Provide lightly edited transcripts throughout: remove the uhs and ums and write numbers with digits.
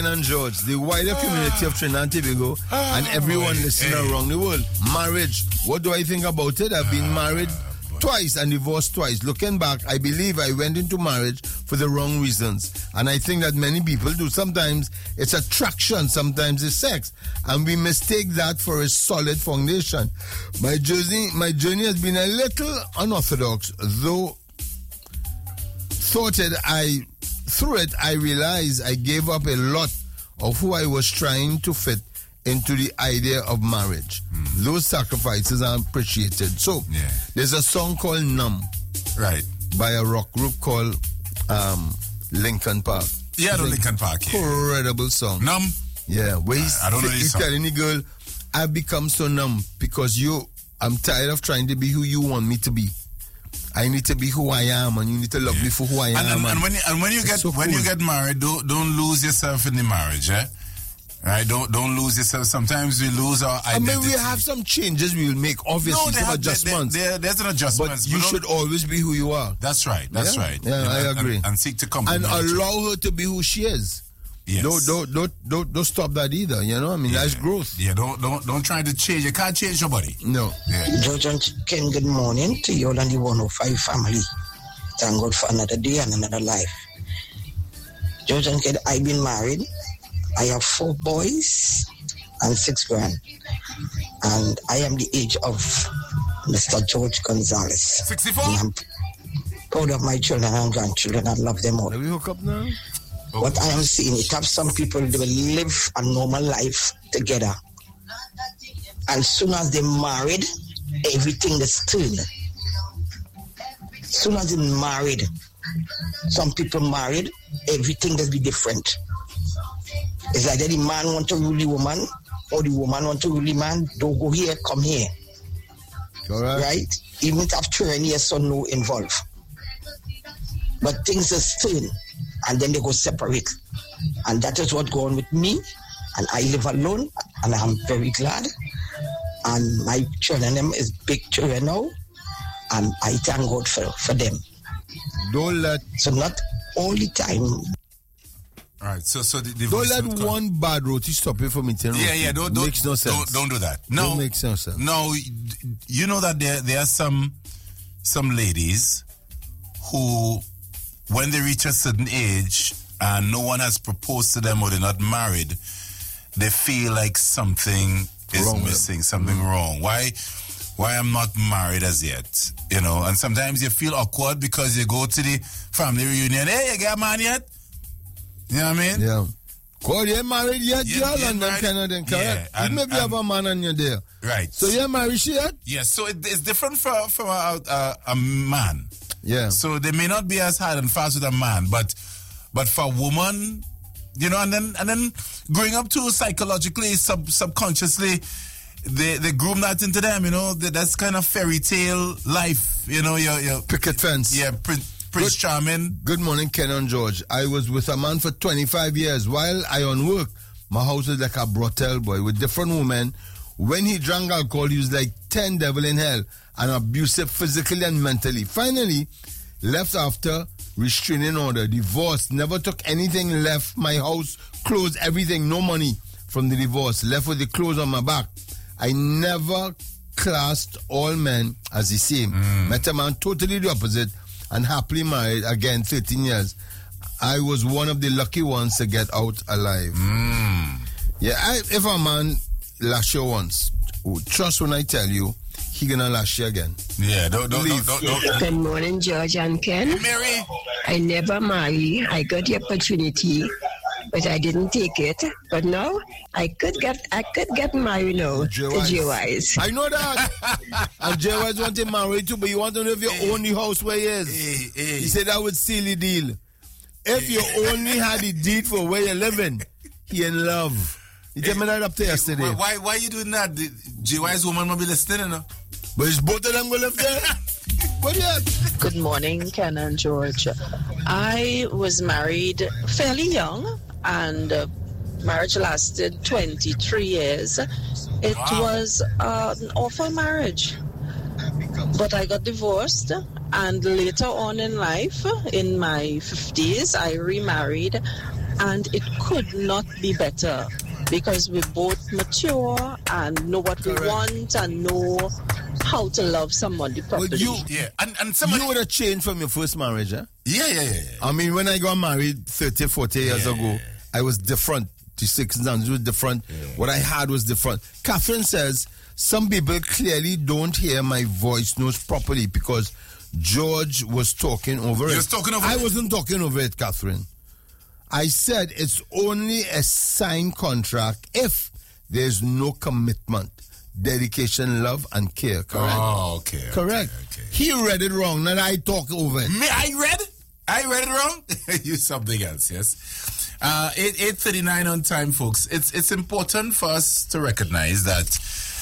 And George, the wider community of Trinidad and Tobago and everyone listening around the world. Marriage, what do I think about it? I've been married twice and divorced twice. Looking back, I believe I went into marriage for the wrong reasons. And I think that many people do. Sometimes it's attraction, sometimes it's sex. And we mistake that for a solid foundation. My journey has been a little unorthodox, though through it, I realized I gave up a lot of who I was trying to fit into the idea of marriage. Those sacrifices are appreciated. So, there's a song called Numb. Right. By a rock group called Linkin Park. Yeah, the Linkin Park. Yeah. Incredible song. Numb? Yeah. Where I don't know this song. He's telling the girl, I've become so numb because I'm tired of trying to be who you want me to be. I need to be who I am, and you need to love me for who I am. And when you get married, don't lose yourself in the marriage, eh? Right? Don't lose yourself. Sometimes we lose our identity. I mean, we have some changes we will make, obviously, some adjustments. There's an adjustment. But you should always be who you are. That's right. That's right. Yeah, I agree. And seek to compliment. And allow her to be who she is. Yes. Don't stop that either. You know, I mean, that's growth. Yeah, don't try to change. You can't change nobody. No. Yeah. George and Ken, good morning to you all and the 105 family. Thank God for another day and another life. George and Ken, I've been married. I have 4 boys and 6 grand. And I am the age of Mr. George Gonzalez. 64? And I'm proud of my children and grandchildren. I love them all. Are we hook up now? What I am seeing, it have some people, they will live a normal life together. And soon as they're married, everything is turned. Soon as they're married, some people married, everything does be different. It's like that the man want to rule the woman, or the woman want to rule the man. Don't go here, come here. Correct. Right? Even if after any yes or no involved. But things are turn, and then they go separate. And that is what going on with me. And I live alone, and I'm very glad. And my children them is big children now, and I thank God for them. So not all the time. All right, so the don't let one bad roti stop you from eating roti. Yeah, don't makes no sense. Don't do that. No, don't make sense. No, you know that there are some ladies who, when they reach a certain age and no one has proposed to them or they're not married, they feel like something is wrong missing, something wrong. Why I'm not married as yet? You know, and sometimes you feel awkward because you go to the family reunion. Hey, you get married yet? You know what I mean? Yeah. Call you married yet, girl? And then kind of then correct. Yeah, You maybe have a man on you there. Right. So you're married yet? Yes, so it's different from a man. Yeah. So they may not be as hard and fast with a man, but for a woman, you know, and then growing up too psychologically, subconsciously, they groom that into them, you know. That's kind of fairy tale life, you know. Your picket fence. Yeah, Prince Charming. Good morning, Ken and George. I was with a man for 25 years. While I on work, my house was like a brothel, boy, with different women. When he drank alcohol, he was like 10 devil in hell and abusive physically and mentally. Finally, left after restraining order, divorced, never took anything, left my house, clothes, everything, no money from the divorce, left with the clothes on my back. I never classed all men as the same. Met a man totally the opposite and happily married again 13 years. I was one of the lucky ones to get out alive. Yeah, if a man lash you once, trust when I tell you, he gonna lash you again. Yeah, don't. Good morning, George and Ken. Mary. I never marry. I got the opportunity, but I didn't take it. But now I could get married now to J-Wise. I know that. And J-Wise want to marry too, but you want to know if you own the house where he is. He said that would seal the deal. If you only had the deed for where you're living, he in love. He told me that up to yesterday. Why you doing that? The J-Wise woman will be listening, you know? But it's both of them going to live there. What yeah? Good morning, Ken and George. I was married fairly young, and marriage lasted 23 years. It was an awful marriage. But I got divorced, and later on in life, in my 50s, I remarried, and it could not be better because we both mature and know what we want and know how to love somebody properly. And somebody... You would have changed from your first marriage, eh? Yeah. I mean, when I got married 30, 40 years ago, I was different. The 6 times was different. Yeah. What I had was different. Catherine says, some people clearly don't hear my voice notes properly because George was talking over it. I wasn't talking over it, Catherine. I said it's only a signed contract if there's no commitment, dedication, love, and care. Correct? Oh, okay. Correct. Okay. He read it wrong, and I talk over it. Me, I read it wrong? You something else, yes. 8:39 on time, folks. It's important for us to recognize that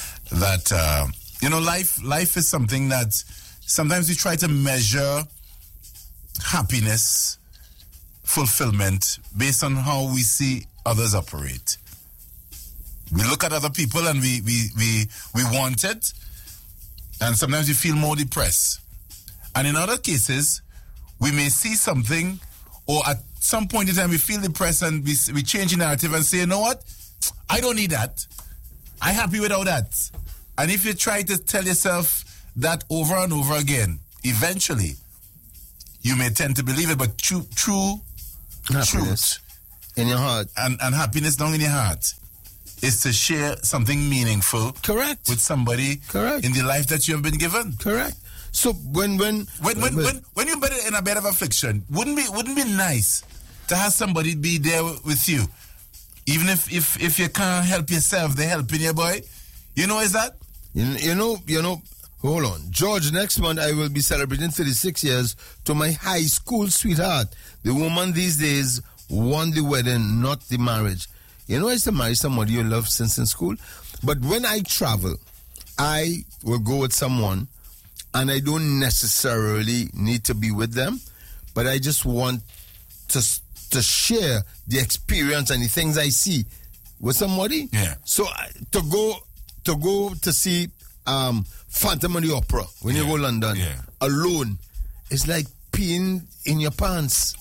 life is something that sometimes we try to measure happiness, fulfillment based on how we see others operate. We look at other people and we want it, and sometimes we feel more depressed. And in other cases, we may see something, or at some point in time we feel depressed and we change the narrative and say, you know what? I don't need that. I'm happy without that. And if you try to tell yourself that over and over again, eventually you may tend to believe it, but true truth in your heart and happiness down in your heart is to share something meaningful with somebody in the life that you have been given. Correct. So when you're in a bed of affliction, wouldn't be nice to have somebody be there with you, even if you can't help yourself, they're helping you, boy. You know, is that? You know. Hold on, George. Next month I will be celebrating 36 years to my high school sweetheart. The woman these days won the wedding, not the marriage. You know, I used to marry somebody you love since in school, but when I travel, I will go with someone. And I don't necessarily need to be with them, but I just want to share the experience and the things I see with somebody. Yeah. So to go to see Phantom of the Opera when you go to London alone, it's like peeing in your pants.